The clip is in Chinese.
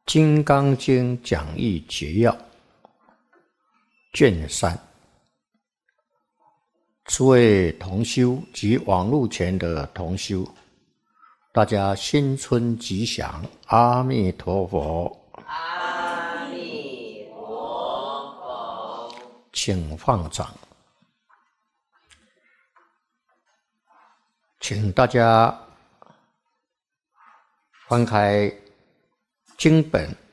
金刚经讲义结要卷3，诸位同修及网络前的同修，大家新春吉祥，阿弥陀佛。 阿弥陀佛。 请放掌。请大家翻开经本